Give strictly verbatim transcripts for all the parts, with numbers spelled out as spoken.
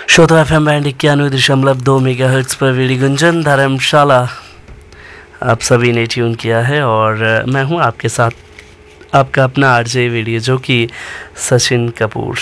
श्रोता F M band इक्यानवे दशमलव दो मेगा हर्ट्स पर वीडी गुंजन धर्मशाला आप सभी ने ट्यून किया है और मैं हूं आपके साथ आपका अपना आरजे वीडियो जो कि सचिन कपूर।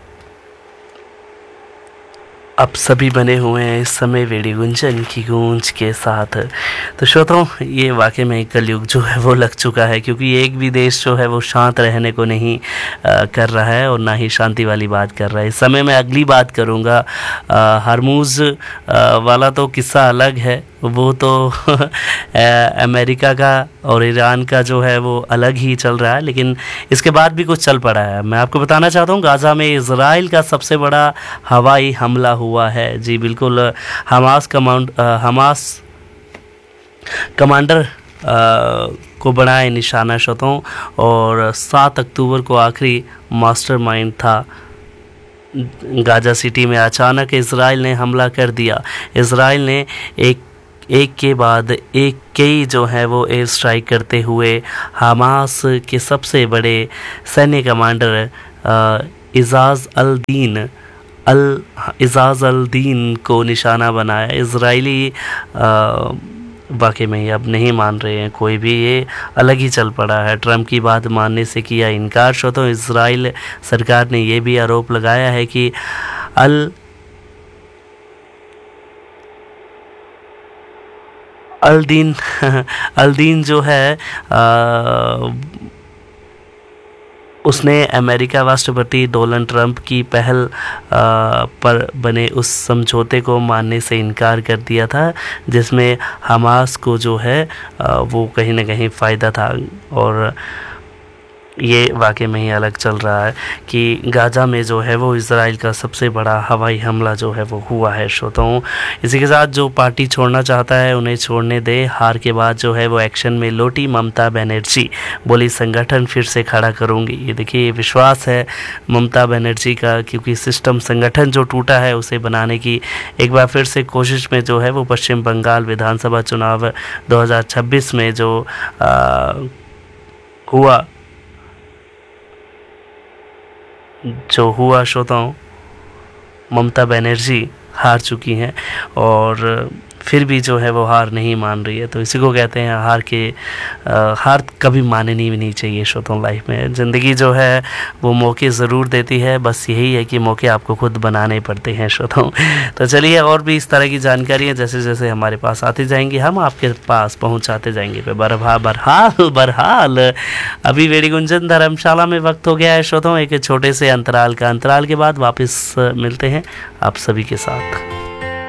आप सभी बने हुए हैं इस समय वीडी गुंजन की गूंज के साथ। तो श्रोताओं, ये वाकई में कलयुग जो है वो लग चुका है, क्योंकि एक भी देश जो है वो शांत रहने को नहीं आ, कर रहा है और ना ही शांति वाली बात कर रहा है। इस समय मैं अगली बात करूँगा, हरमुज़ वाला तो किस्सा अलग है, वो तो अमेरिका का और ईरान का जो है वो अलग ही चल रहा है, लेकिन इसके बाद भी कुछ चल पड़ा है। मैं आपको बताना चाहता हूँ, गाज़ा में इज़राइल का सबसे बड़ा हवाई हमला हुआ है। जी बिल्कुल, हमास कमांड हमास कमांडर को बनाए निशाना शतों, और सात अक्टूबर को आखिरी मास्टरमाइंड था। गाज़ा सिटी में अचानक इज़राइल ने हमला कर दिया। इज़राइल ने एक एक के बाद एक कई जो है वो एयर स्ट्राइक करते हुए हमास के सबसे बड़े सैन्य कमांडर इजाज़ अल दीन अल इजाज़ अल दीन को निशाना बनाया। इजरायली वाकई में अब नहीं मान रहे हैं कोई भी, ये अलग ही चल पड़ा है। ट्रंप की बात मानने से किया इनकार। शो तो इजराइल सरकार ने ये भी आरोप लगाया है कि अल अल-दीन अल-दीन जो है आ, उसने अमेरिका राष्ट्रपति डोनाल्ड ट्रंप की पहल आ, पर बने उस समझौते को मानने से इनकार कर दिया था, जिसमें हमास को जो है आ, वो कहीं ना कहीं फ़ायदा था। और ये वाकई में ही अलग चल रहा है कि गाज़ा में जो है वो इज़राइल का सबसे बड़ा हवाई हमला जो है वो हुआ है। श्रोताओं, इसी के साथ जो पार्टी छोड़ना चाहता है उन्हें छोड़ने दे। हार के बाद जो है वो एक्शन में लौटी ममता बनर्जी, बोली संगठन फिर से खड़ा करूंगी। ये देखिए, ये विश्वास है ममता बनर्जी का, क्योंकि सिस्टम संगठन जो टूटा है उसे बनाने की एक बार फिर से कोशिश में जो है वो पश्चिम बंगाल विधानसभा चुनाव दो हज़ार छब्बीस में जो आ, हुआ जो हुआ श्रोताओं, ममता बनर्जी हार चुकी हैं और फिर भी जो है वो हार नहीं मान रही है। तो इसी को कहते हैं हार के आ, हार कभी माननी भी नहीं चाहिए। श्रोताओं, लाइफ में ज़िंदगी जो है वो मौके ज़रूर देती है, बस यही है कि मौके आपको खुद बनाने पड़ते हैं। श्रोताओं, तो चलिए, और भी इस तरह की जानकारियाँ जैसे जैसे हमारे पास आती जाएंगी हम आपके पास पहुँचाते जाएंगे। पे बरहा बरहाल बरहाल अभी वीडी गुंजन धर्मशाला में वक्त हो गया है। श्रोताओं, एक छोटे से अंतराल का, अंतराल के बाद वापस मिलते हैं आप सभी के साथ।